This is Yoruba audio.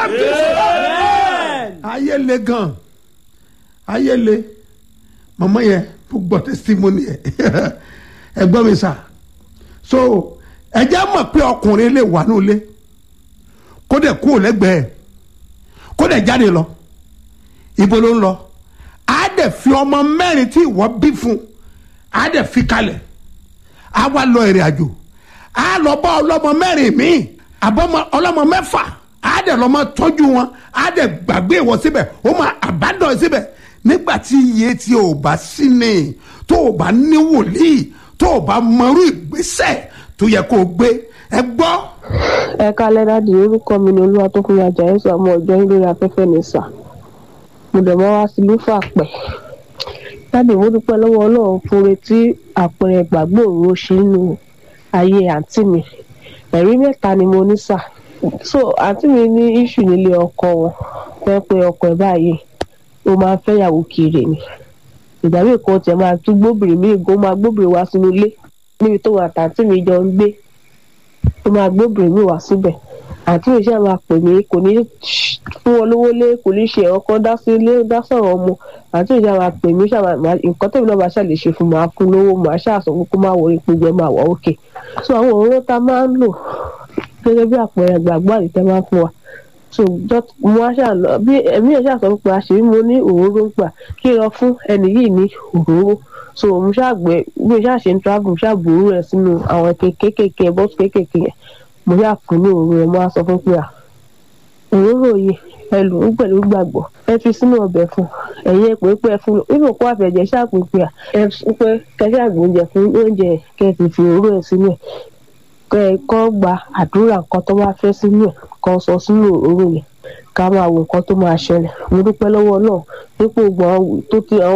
of Jesus. Ayé le gan. Ayé le. Mama yẹn gbọ́ testimony ẹ̀. Ẹ gbọ́ mi sà. So ẹ jẹ́ mọ̀ pé ọkùnrin lè wà nílé. Kó dẹ̀ kúrò lẹ́gbẹ̀ẹ́. Kó dẹ̀ jáde lọ. Ibo ló ń lọ. Á dẹ̀ fi ọmọ mẹ́rin tí ìwọ bí fún. Á dẹ̀ fi kalẹ̀. Á wá lọ ìrìn àjò. Á lọ bá ọlọ́mọ mẹ́rin míì. Àbọ̀mọ ọlọ́mọ mẹ́fà. Á dẹ̀ lọ́mọ tọ́jú wọn. Á dẹ̀ gbàgbé ìwọ síbẹ̀. Ó máa àbádọ́ síbẹ̀. Nígbà tí iye tí o bá sí ni tó o bá ní wòlíì tó o bá mọrú ìgbésẹ̀ tó yẹ kó o gbé ẹ gbọ́. Ẹ kálẹ́ dáàdì, orúkọ mi ni Olúwatókùnrin Àjàyí sọ ọmọ ọjọ́ lórí afẹ́fẹ́ ní sà. Mo dẹ̀ mọ́ wá sí lúfà pẹ̀. Dáàdì, mo dúpẹ́ lọ́wọ́ Ọlọ́run fún retí àpẹẹrẹ ìgbàgbọ́ òru ṣe nínú ayé àǹtí mi. Ẹ̀rí mẹ́ta ni mo ní sà. So àǹtí mi ní issue nílé ọkọ wọn fẹ́ pé ọkọ ẹ̀ báyìí ó máa ń fẹ́yàwó kiri ni. Ìgbà míì kan tiẹ̀ máa tún gbóbìnrin míì gan máa gbóbìnrin wá sínú ilé níbi tó wà tàǹtí mi jọ ń gbé. Ó máa gbóbìnrin míì wá síbẹ̀. Àǹtí mi ṣáà máa pè mí, kò ní fún wọn lówó lé, kò ní ṣe ọkọ dá sí ilé dá sọ̀rọ̀ ọmọ. Àǹtí mi ṣáà máa pè mí, nǹkan tẹ́mi náà bá ṣáà lè ṣe fún màá fún lówó, màá ṣáà sọ kó má wọrí gbogbo ẹ̀ máa wà òkè. So àwọn òróró tá a máa ń lò gẹ́gẹ́ bí àpẹẹrẹ ìgbàgbọ́ àdìtẹ́ máa ń fún wa. So mo wá ṣáà lọ bí ẹ̀mí ẹ̀ ṣáà sọ pé àṣírí mo ní òróró ń gbà kí n lọ fún ẹni yìí ní òróró. So mo ṣáà gbé bí mo ṣáà ṣe ń travel mo ṣáà gbòòrò ẹ̀ sínú àwọn kéékèèké bọ́ọ̀sì kéékèèké yẹn. Mo ṣáà fún ní òróró ẹ̀ mo wá sọ fún pé òróró yìí ẹ lò ó pẹ̀lú gbàgbọ́ ẹ fi sínú ọbẹ̀ fún ẹ̀yin ẹ̀ pé ẹ fún nínú kó àfẹ̀jẹ̀ ṣáà pé ẹ pé kẹ́ṣẹ́ àgbóúnjẹ fún oúnjẹ kẹ́ fi fi òróró ẹ̀ sínú ẹ̀ kọ́ gba àdúrà nǹkan tó bá fẹ́ sínú ẹ̀ kan sọ sínú òróró yẹn ká máa wo nǹkan tó máa ṣẹlẹ̀. Mo dúpẹ́ lọ́wọ́ náà dípò gbọ́n tó ti àwọn